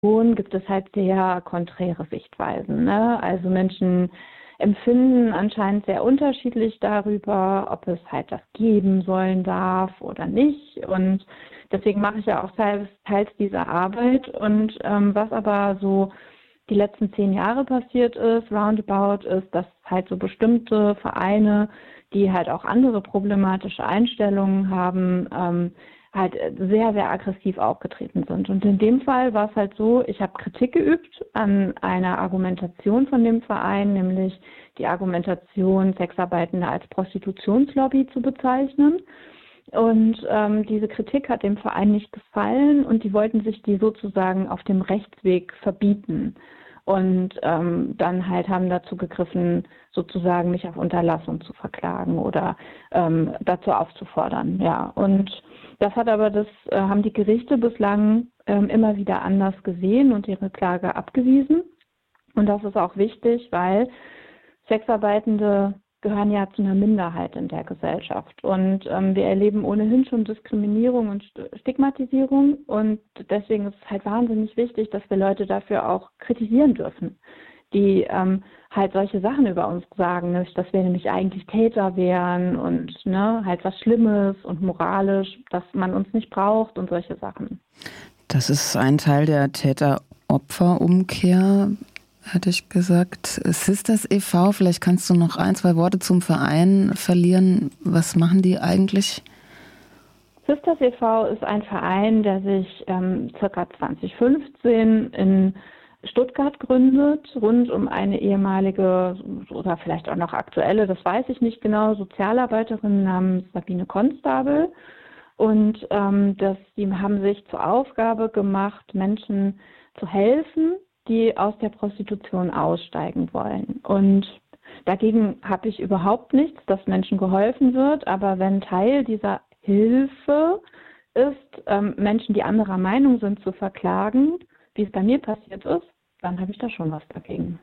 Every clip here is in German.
gibt es halt sehr konträre Sichtweisen, ne? Also Menschen empfinden anscheinend sehr unterschiedlich darüber, ob es halt das geben sollen darf oder nicht. Und deswegen mache ich ja auch teils diese Arbeit. Und was aber so die letzten 10 Jahre passiert ist, roundabout, ist, dass halt so bestimmte Vereine, die halt auch andere problematische Einstellungen haben, halt sehr, sehr aggressiv aufgetreten sind. Und in dem Fall war es halt so, ich habe Kritik geübt an einer Argumentation von dem Verein, nämlich die Argumentation, Sexarbeitende als Prostitutionslobby zu bezeichnen. Und diese Kritik hat dem Verein nicht gefallen und die wollten sich die sozusagen auf dem Rechtsweg verbieten. Und dann halt haben dazu gegriffen, sozusagen mich auf Unterlassung zu verklagen oder dazu aufzufordern. Ja, und das hat aber haben die Gerichte bislang immer wieder anders gesehen und ihre Klage abgewiesen. Und das ist auch wichtig, weil Sexarbeitende gehören ja zu einer Minderheit in der Gesellschaft. Und wir erleben ohnehin schon Diskriminierung und Stigmatisierung. Und deswegen ist es halt wahnsinnig wichtig, dass wir Leute dafür auch kritisieren dürfen, die halt solche Sachen über uns sagen, ne? Dass wir nämlich eigentlich Täter wären und ne, halt was Schlimmes und moralisch, dass man uns nicht braucht und solche Sachen. Das ist ein Teil der Täter-Opfer-Umkehr, hätte ich gesagt. Sisters e.V., vielleicht kannst du noch 1, 2 Worte zum Verein verlieren. Was machen die eigentlich? Sisters e.V. ist ein Verein, der sich circa 2015 in Stuttgart gründet, rund um eine ehemalige oder vielleicht auch noch aktuelle, das weiß ich nicht genau, Sozialarbeiterin namens Sabine Konstabel. Und die haben sich zur Aufgabe gemacht, Menschen zu helfen, die aus der Prostitution aussteigen wollen. Und dagegen habe ich überhaupt nichts, dass Menschen geholfen wird. Aber wenn Teil dieser Hilfe ist, Menschen, die anderer Meinung sind, zu verklagen, wie es bei mir passiert ist, dann habe ich da schon was dagegen.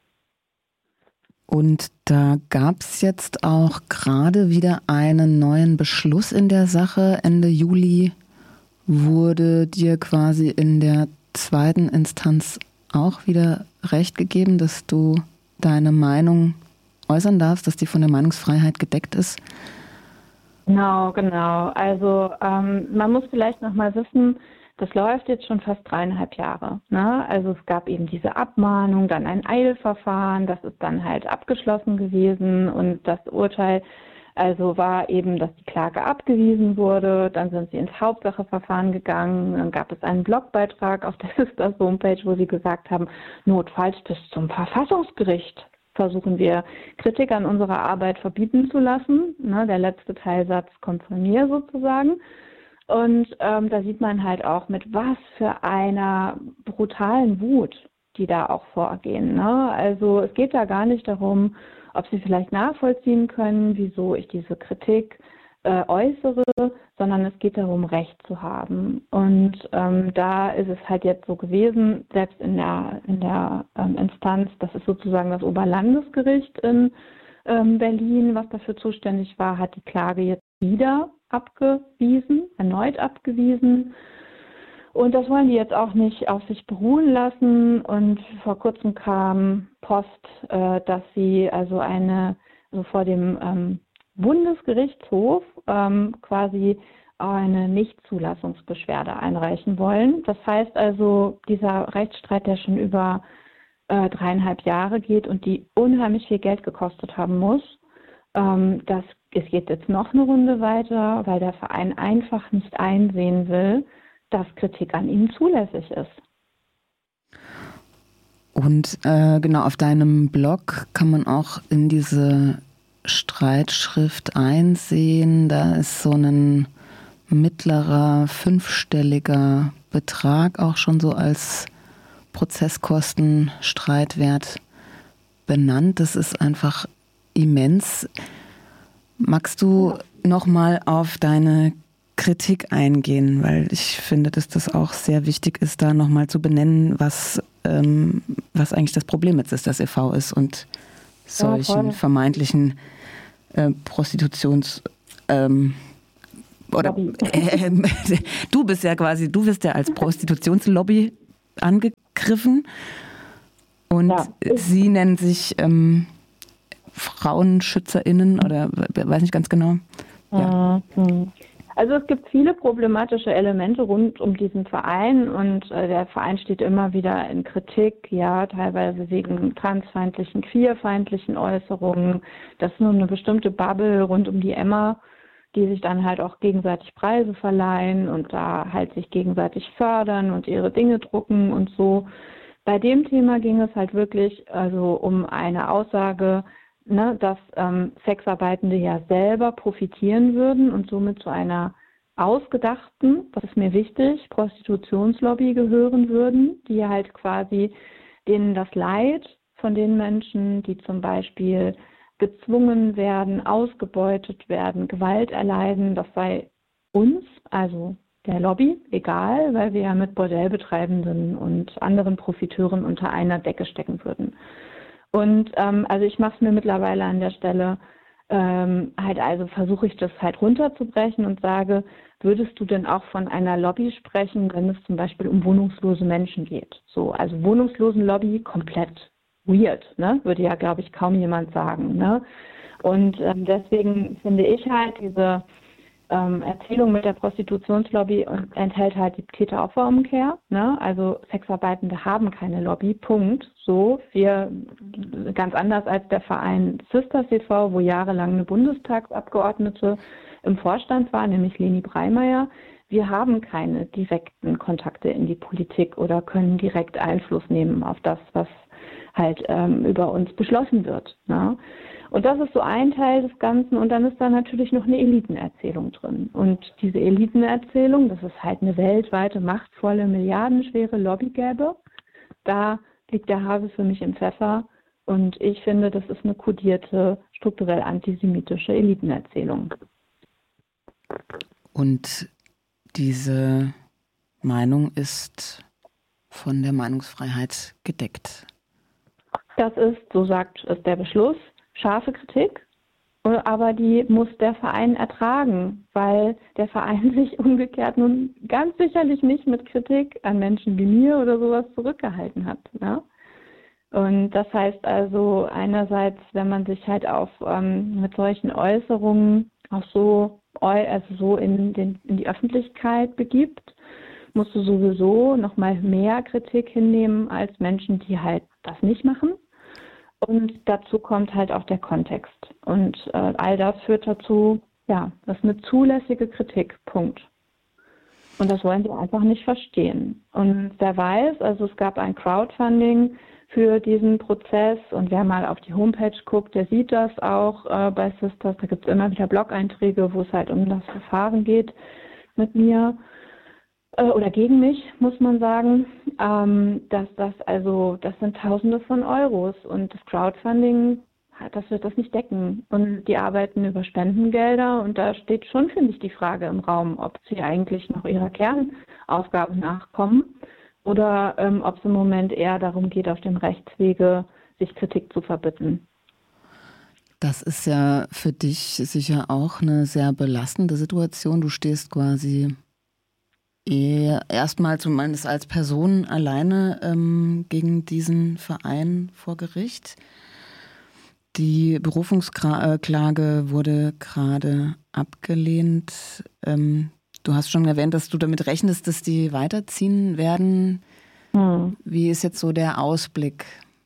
Und da gab es jetzt auch gerade wieder einen neuen Beschluss in der Sache. Ende Juli wurde dir quasi in der 2. Instanz auch wieder Recht gegeben, dass du deine Meinung äußern darfst, dass die von der Meinungsfreiheit gedeckt ist. Genau. Also man muss vielleicht noch mal wissen, das läuft jetzt schon fast 3,5 Jahre. Ne? Also es gab eben diese Abmahnung, dann ein Eilverfahren, das ist dann halt abgeschlossen gewesen und das Urteil also war eben, dass die Klage abgewiesen wurde, dann sind sie ins Hauptsacheverfahren gegangen, dann gab es einen Blogbeitrag auf der Sisters Homepage, wo sie gesagt haben, notfalls bis zum Verfassungsgericht versuchen wir Kritik an unserer Arbeit verbieten zu lassen. Ne, der letzte Teilsatz kommt von mir sozusagen. Und da sieht man halt auch, mit was für einer brutalen Wut die da auch vorgehen. Ne? Also es geht da gar nicht darum, ob sie vielleicht nachvollziehen können, wieso ich diese Kritik äußere, sondern es geht darum, Recht zu haben. Und da ist es halt jetzt so gewesen, selbst in der Instanz, das ist sozusagen das Oberlandesgericht in Berlin, was dafür zuständig war, hat die Klage jetzt wieder erneut abgewiesen. Und das wollen die jetzt auch nicht auf sich beruhen lassen. Und vor kurzem kam Post, dass sie also vor dem Bundesgerichtshof quasi eine Nichtzulassungsbeschwerde einreichen wollen. Das heißt also, dieser Rechtsstreit, der schon über 3,5 Jahre geht und die unheimlich viel Geld gekostet haben muss, es geht jetzt noch eine Runde weiter, weil der Verein einfach nicht einsehen will, dass Kritik an ihnen zulässig ist. Und genau, auf deinem Blog kann man auch in diese Streitschrift einsehen, da ist so ein mittlerer 5-stelliger Betrag auch schon so als Prozesskosten-Streitwert benannt. Das ist einfach immens. Magst du nochmal auf deine Kritik eingehen, weil ich finde, dass das auch sehr wichtig ist, da nochmal zu benennen, was eigentlich das Problem mit Sisters e.V. ist und solchen vermeintlichen Prostitutions... du bist ja als Prostitutionslobby angegriffen. Und Sie nennen sich FrauenschützerInnen oder weiß nicht ganz genau. Ja. Also es gibt viele problematische Elemente rund um diesen Verein und der Verein steht immer wieder in Kritik, ja, teilweise wegen transfeindlichen, queerfeindlichen Äußerungen. Das ist nur eine bestimmte Bubble rund um die Emma, die sich dann halt auch gegenseitig Preise verleihen und da halt sich gegenseitig fördern und ihre Dinge drucken und so. Bei dem Thema ging es halt wirklich also um eine Aussage, dass Sexarbeitende ja selber profitieren würden und somit zu einer ausgedachten, das ist mir wichtig, Prostitutionslobby gehören würden, die halt quasi denen das Leid von den Menschen, die zum Beispiel gezwungen werden, ausgebeutet werden, Gewalt erleiden, das sei uns, also der Lobby, egal, weil wir ja mit Bordellbetreibenden und anderen Profiteuren unter einer Decke stecken würden. Und also ich mache es mir mittlerweile an der Stelle halt, also versuche ich das halt runterzubrechen und sage, würdest du denn auch von einer Lobby sprechen, wenn es zum Beispiel um wohnungslose Menschen geht? So, also Wohnungslosenlobby komplett weird, ne? Würde ja, glaube ich, kaum jemand sagen, ne? Und deswegen finde ich halt diese Erzählung mit der Prostitutionslobby enthält halt die Täter-Opfer-Umkehr. Ne? Also Sexarbeitende haben keine Lobby, Punkt. So, wir, ganz anders als der Verein Sisters e.V., wo jahrelang eine Bundestagsabgeordnete im Vorstand war, nämlich Leni Breimeyer. Wir haben keine direkten Kontakte in die Politik oder können direkt Einfluss nehmen auf das, was halt über uns beschlossen wird. Ne? Und das ist so ein Teil des Ganzen und dann ist da natürlich noch eine Elitenerzählung drin. Und diese Elitenerzählung, dass es halt eine weltweite, machtvolle, milliardenschwere Lobby gäbe, da liegt der Hase für mich im Pfeffer und ich finde, das ist eine kodierte, strukturell antisemitische Elitenerzählung. Und diese Meinung ist von der Meinungsfreiheit gedeckt. Das ist, so sagt es der Beschluss, scharfe Kritik, aber die muss der Verein ertragen, weil der Verein sich umgekehrt nun ganz sicherlich nicht mit Kritik an Menschen wie mir oder sowas zurückgehalten hat. Ne? Und das heißt also einerseits, wenn man sich halt auf mit solchen Äußerungen auch so, also so in die Öffentlichkeit begibt, musst du sowieso nochmal mehr Kritik hinnehmen als Menschen, die halt das nicht machen. Und dazu kommt halt auch der Kontext. Und all das führt dazu, ja, das ist eine zulässige Kritik, Punkt. Und das wollen sie einfach nicht verstehen. Und wer weiß, also es gab ein Crowdfunding für diesen Prozess und wer mal auf die Homepage guckt, der sieht das auch bei Sisters. Da gibt es immer wieder Blog-Einträge, wo es halt um das Verfahren geht mit mir. Oder gegen mich, muss man sagen, das sind Tausende von Euros und das Crowdfunding, das wird das nicht decken. Und die arbeiten über Spendengelder und da steht schon, finde ich, die Frage im Raum, ob sie eigentlich noch ihrer Kernaufgabe nachkommen oder ob es im Moment eher darum geht, auf dem Rechtswege sich Kritik zu verbitten. Das ist ja für dich sicher auch eine sehr belastende Situation. Du stehst quasi erstmal zumindest als Person alleine gegen diesen Verein vor Gericht. Die Berufungsklage wurde gerade abgelehnt. Du hast schon erwähnt, dass du damit rechnest, dass die weiterziehen werden. Wie ist jetzt so der Ausblick?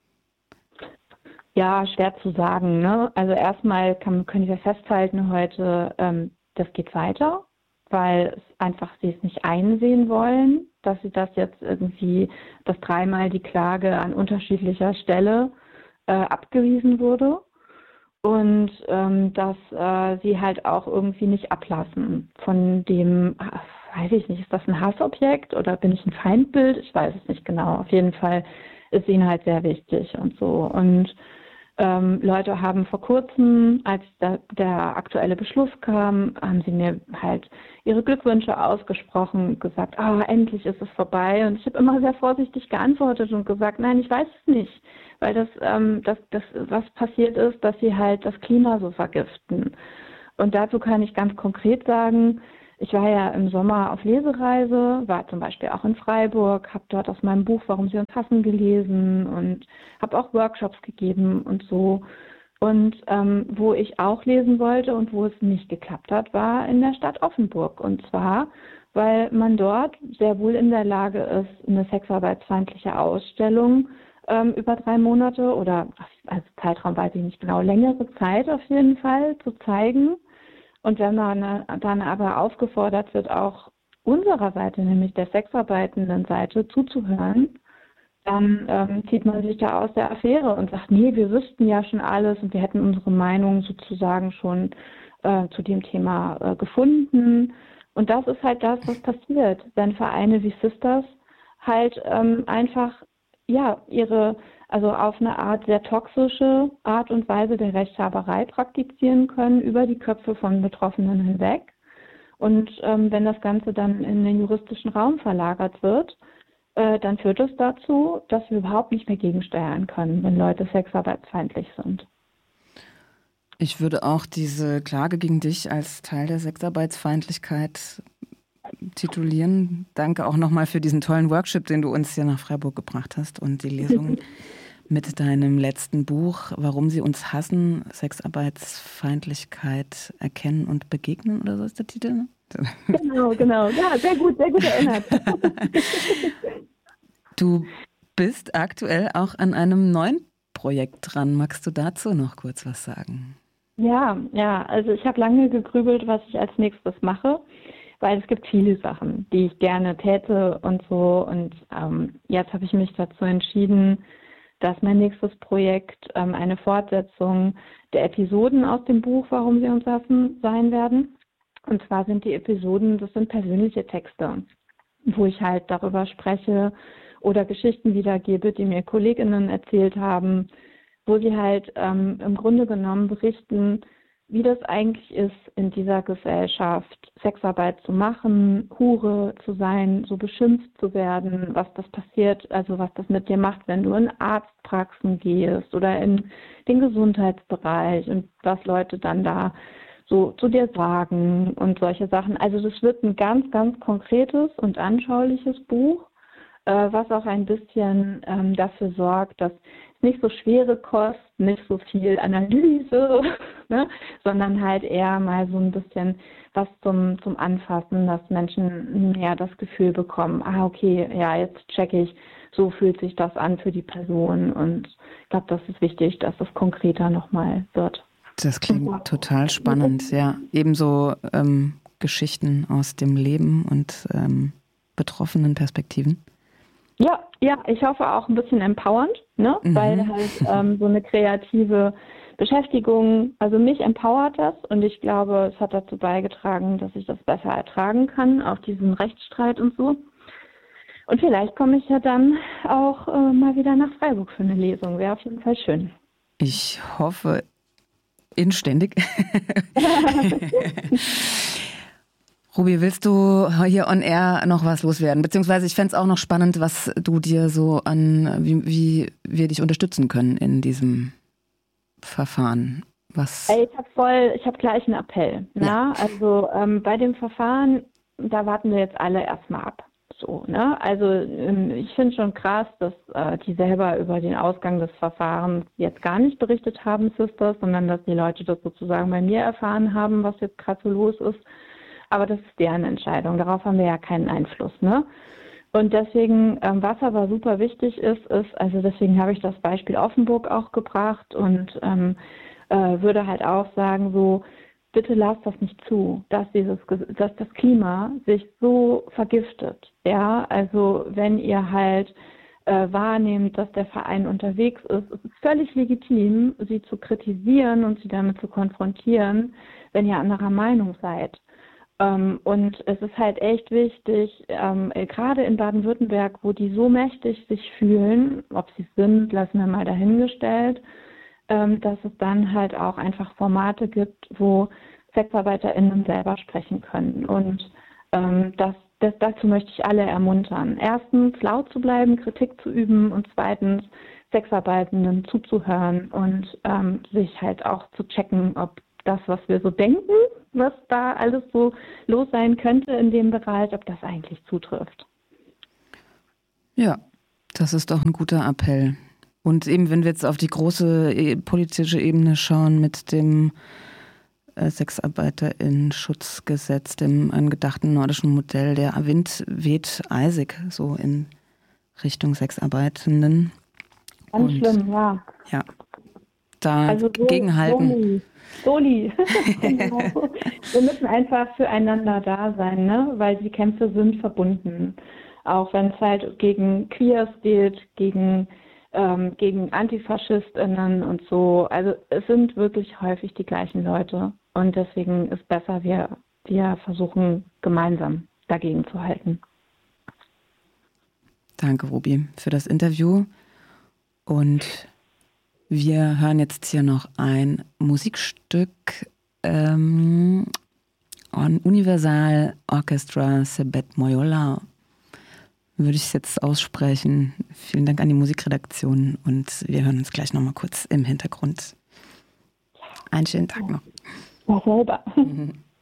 Ja, schwer zu sagen. Ne? Also erstmal können wir festhalten heute, das geht weiter, weil sie es nicht einsehen wollen, dass sie das jetzt irgendwie, dass dreimal die Klage an unterschiedlicher Stelle abgewiesen wurde und dass sie halt auch irgendwie nicht ablassen von dem, weiß ich nicht, ist das ein Hassobjekt oder bin ich ein Feindbild? Ich weiß es nicht genau. Auf jeden Fall ist ihnen halt sehr wichtig und so. Und Leute haben vor kurzem, als der aktuelle Beschluss kam, haben sie mir halt ihre Glückwünsche ausgesprochen und gesagt, endlich ist es vorbei. Und ich habe immer sehr vorsichtig geantwortet und gesagt, nein, ich weiß es nicht, weil das was passiert ist, dass sie halt das Klima so vergiften. Und dazu kann ich ganz konkret sagen, ich war ja im Sommer auf Lesereise, war zum Beispiel auch in Freiburg, habe dort aus meinem Buch Warum sie uns hassen gelesen und habe auch Workshops gegeben und so. Und wo ich auch lesen wollte und wo es nicht geklappt hat, war in der Stadt Offenburg. Und zwar, weil man dort sehr wohl in der Lage ist, eine sexarbeitsfeindliche Ausstellung über 3 Monate oder, also Zeitraum weiß ich nicht genau, längere Zeit auf jeden Fall zu zeigen. Und wenn man dann aber aufgefordert wird, auch unserer Seite, nämlich der sexarbeitenden Seite, zuzuhören, dann zieht man sich da aus der Affäre und sagt, nee, wir wüssten ja schon alles und wir hätten unsere Meinung sozusagen schon zu dem Thema gefunden. Und das ist halt das, was passiert, wenn Vereine wie Sisters halt einfach ja also auf eine Art sehr toxische Art und Weise der Rechthaberei praktizieren können über die Köpfe von Betroffenen hinweg. Und wenn das Ganze dann in den juristischen Raum verlagert wird, dann führt es dazu, dass wir überhaupt nicht mehr gegensteuern können, wenn Leute sexarbeitsfeindlich sind. Ich würde auch diese Klage gegen dich als Teil der Sexarbeitsfeindlichkeit titulieren. Danke auch nochmal für diesen tollen Workshop, den du uns hier nach Freiburg gebracht hast und die Lesung mit deinem letzten Buch, Warum sie uns hassen, Sexarbeitsfeindlichkeit erkennen und begegnen, oder so ist der Titel, ne? Genau. Ja, sehr gut erinnert. Du bist aktuell auch an einem neuen Projekt dran. Magst du dazu noch kurz was sagen? Ja, also ich habe lange gegrübelt, was ich als nächstes mache, weil es gibt viele Sachen, die ich gerne täte und so. Und jetzt habe ich mich dazu entschieden, dass mein nächstes Projekt eine Fortsetzung der Episoden aus dem Buch Warum sie uns hassen sein werden. Und zwar sind die Episoden, das sind persönliche Texte, wo ich halt darüber spreche oder Geschichten wiedergebe, die mir KollegInnen erzählt haben, wo sie halt im Grunde genommen berichten, wie das eigentlich ist, in dieser Gesellschaft Sexarbeit zu machen, Hure zu sein, so beschimpft zu werden, was das passiert, also was das mit dir macht, wenn du in Arztpraxen gehst oder in den Gesundheitsbereich und was Leute dann da so zu dir sagen und solche Sachen. Also das wird ein ganz, ganz konkretes und anschauliches Buch, was auch ein bisschen dafür sorgt, dass es nicht so schwere Kost, nicht so viel Analyse, ne, sondern halt eher mal so ein bisschen was zum Anfassen, dass Menschen mehr das Gefühl bekommen, okay, ja, jetzt checke ich, so fühlt sich das an für die Person. Und ich glaube, das ist wichtig, dass es konkreter nochmal wird. Das klingt total spannend, ja. Ebenso Geschichten aus dem Leben und betroffenen Perspektiven. Ja, ich hoffe auch ein bisschen empowernd, ne? Weil halt so eine kreative Beschäftigung, also mich empowert das und ich glaube, es hat dazu beigetragen, dass ich das besser ertragen kann, auch diesen Rechtsstreit und so. Und vielleicht komme ich ja dann auch mal wieder nach Freiburg für eine Lesung, wäre auf jeden Fall schön. Ich hoffe inständig. Ruby, willst du hier on air noch was loswerden? Beziehungsweise ich fände es auch noch spannend, was du dir so wie wir dich unterstützen können in diesem Verfahren. Ich habe gleich einen Appell. Ja. Also bei dem Verfahren, da warten wir jetzt alle erstmal ab. So, ne? Also ich finde schon krass, dass die selber über den Ausgang des Verfahrens jetzt gar nicht berichtet haben, Sisters, sondern dass die Leute das sozusagen bei mir erfahren haben, was jetzt gerade so los ist. Aber das ist deren Entscheidung. Darauf haben wir ja keinen Einfluss, ne? Und deswegen, was aber super wichtig ist, also deswegen habe ich das Beispiel Offenburg auch gebracht und würde halt auch sagen, so, bitte lasst das nicht zu, dass das Klima sich so vergiftet. Ja, also wenn ihr halt wahrnehmt, dass der Verein unterwegs ist, es ist völlig legitim, sie zu kritisieren und sie damit zu konfrontieren, wenn ihr anderer Meinung seid. Und es ist halt echt wichtig, gerade in Baden-Württemberg, wo die so mächtig sich fühlen, ob sie es sind, lassen wir mal dahingestellt, dass es dann halt auch einfach Formate gibt, wo SexarbeiterInnen selber sprechen können. Und dazu möchte ich alle ermuntern. Erstens, laut zu bleiben, Kritik zu üben und zweitens, Sexarbeitenden zuzuhören und sich halt auch zu checken, ob das, was wir so denken, was da alles so los sein könnte in dem Bereich, ob das eigentlich zutrifft. Ja, das ist doch ein guter Appell. Und eben, wenn wir jetzt auf die große politische Ebene schauen mit dem Sexarbeiterinnenschutzgesetz, dem angedachten nordischen Modell, der Wind weht eisig so in Richtung Sexarbeitenden. Ganz schlimm, ja. Ja, da also gegenhalten. Soli. Genau. Wir müssen einfach füreinander da sein, ne? Weil die Kämpfe sind verbunden. Auch wenn es halt gegen Queers geht, gegen AntifaschistInnen und so. Also es sind wirklich häufig die gleichen Leute. Und deswegen ist besser, wir versuchen gemeinsam dagegen zu halten. Danke, Ruby, für das Interview. Und wir hören jetzt hier noch ein Musikstück Universal Orchestra Sebet Moyola. Würde ich es jetzt aussprechen. Vielen Dank an die Musikredaktion und wir hören uns gleich nochmal kurz im Hintergrund. Einen schönen Tag noch. Ja, selber.